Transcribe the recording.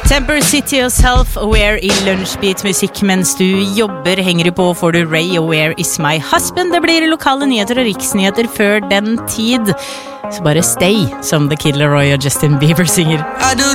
Temper City og Self-Aware I Lunsjbit musikk mens du jobber. Henger du på, får du Ray og Where Is My Husband. Det blir lokale nyheter og riksnyheter før den tid. Så bare stay, som The Kid Laroi og Justin Bieber synger.